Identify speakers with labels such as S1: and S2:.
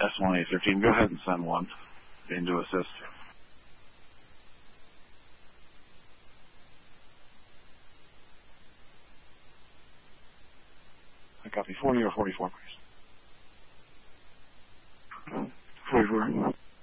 S1: S1A13. Go ahead and send one into assist. I copy 40 or 44, please. 44.